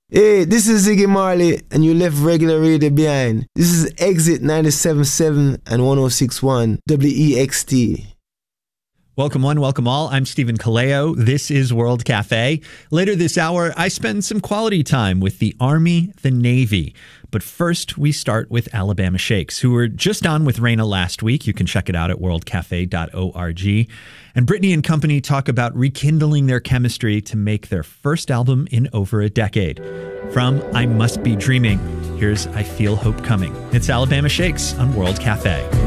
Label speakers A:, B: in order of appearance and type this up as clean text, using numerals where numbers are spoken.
A: Hey, this is Ziggy Marley, and you left regular radio behind. This is Exit 97.7 and 106.1 WEXT.
B: Welcome one, welcome all. I'm Stephen Kaleo. This is World Cafe. Later this hour, I spend some quality time with the Army, the Navy. But first, we start with Alabama Shakes, who were just on with Raina last week. You can check it out at worldcafe.org. And Brittany and company talk about rekindling their chemistry to make their first album in over a decade. From I Must Be Dreaming, here's I Feel Hope Coming. It's Alabama Shakes on World Cafe.